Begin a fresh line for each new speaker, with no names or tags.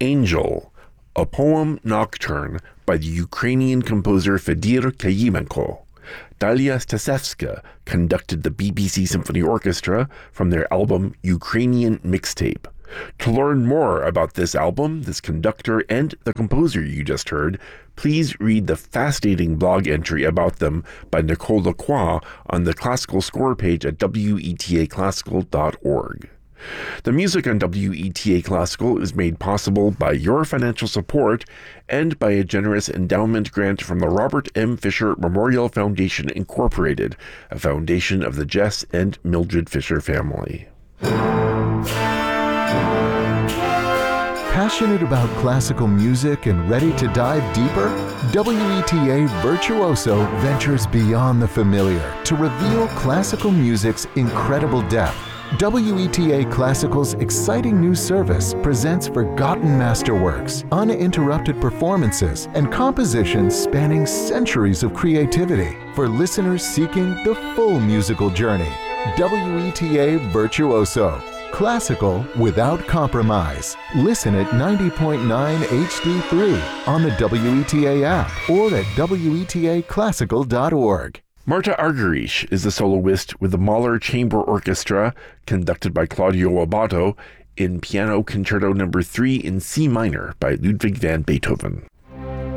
Angel, a poem nocturne by the Ukrainian composer Fedir Kyimenko. Dalia Stasevska conducted the BBC Symphony Orchestra from their album Ukrainian Mixtape. To learn more about this album, this conductor, and the composer you just heard, please read the fascinating blog entry about them by Nicole Lacroix on the Classical Score page at wetaclassical.org. The music on WETA Classical is made possible by your financial support and by a generous endowment grant from the Robert M. Fisher Memorial Foundation, Incorporated, a foundation of the Jess and Mildred Fisher family.
Passionate about classical music and ready to dive deeper? WETA Virtuoso ventures beyond the familiar to reveal classical music's incredible depth. WETA Classical's exciting new service presents forgotten masterworks, uninterrupted performances, and compositions spanning centuries of creativity for listeners seeking the full musical journey. WETA Virtuoso. Classical without compromise. Listen at 90.9 HD3 on the WETA app or at wetaclassical.org.
Marta Argerich is the soloist with the Mahler Chamber Orchestra, conducted by Claudio Abbado, in Piano Concerto No. 3 in C minor by Ludwig van Beethoven.